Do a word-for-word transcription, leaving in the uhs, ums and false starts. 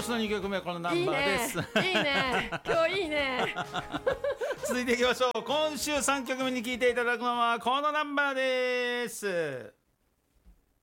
年のにきょくめはこのナンバーです。 いいねいいね今日いいね続いていきましょう。今週さんきょくめに聴いていただくのはこのナンバーです。